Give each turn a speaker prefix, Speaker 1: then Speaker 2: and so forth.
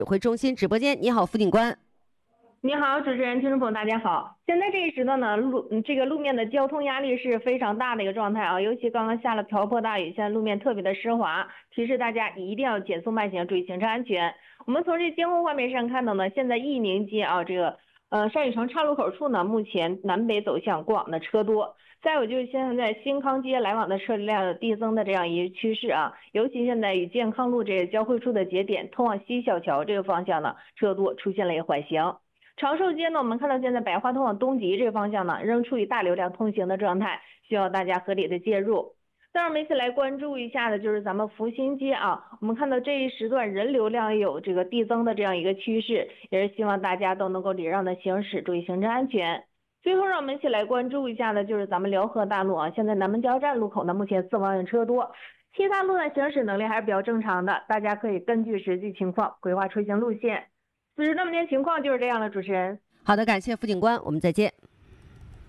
Speaker 1: 指挥中心直播间。你好，副警官。
Speaker 2: 你好，主持人、听众朋友，大家好。现在这一时段呢，路面的交通压力是非常大的一个状态啊，尤其刚刚下了瓢泼大雨，现在路面特别的湿滑，提示大家一定要减速慢行，注意行车安全。我们从这监控画面上看到呢，现在义宁街啊，单雨城岔路口处呢，目前南北走向过往的车多。再有就是现在新康街来往的车辆递增的这样一个趋势啊，尤其现在与健康路这个交汇处的节点，通往西小桥这个方向呢，车多，出现了一个缓行。长寿街呢，我们看到现在百花通往东极这个方向呢，仍处于大流量通行的状态，需要大家合理的介入。再让我们一起来关注一下的就是咱们福新街啊，我们看到这一时段人流量有这个递增的这样一个趋势，也是希望大家都能够礼让的行驶，注意行车安全。最后让我们一起来关注一下的就是咱们辽河大路啊，现在南门交站路口呢，目前4方向车多，其他路段行驶能力还是比较正常的，大家可以根据实际情况规划出行路线。此时那么天情况就是这样的，主持人。
Speaker 1: 好的，感谢副警官，我们再见。